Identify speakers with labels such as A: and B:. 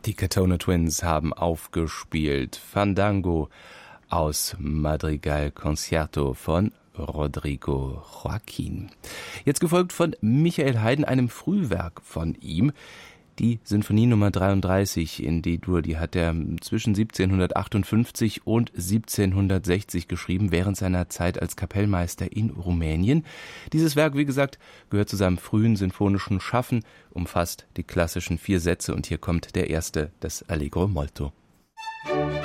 A: Die Catona Twins haben aufgespielt Fandango aus Madrigal Concerto von Rodrigo Joaquin. Jetzt gefolgt von Michael Haydn, einem Frühwerk von ihm. Die Sinfonie Nummer 33 in D-Dur, die hat er zwischen 1758 und 1760 geschrieben, während seiner Zeit als Kapellmeister in Rumänien. Dieses Werk, wie gesagt, gehört zu seinem frühen sinfonischen Schaffen, umfasst die klassischen 4 Sätze und hier kommt der erste, das Allegro molto.